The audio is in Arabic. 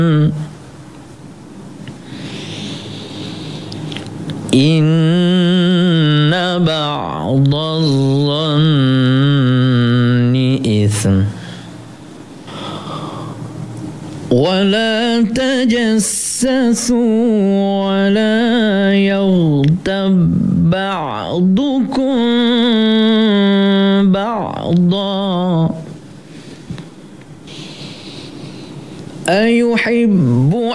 إن بعض الظن إثم ولا تجسسوا ولا يغتب بعضكم بعضا أيحب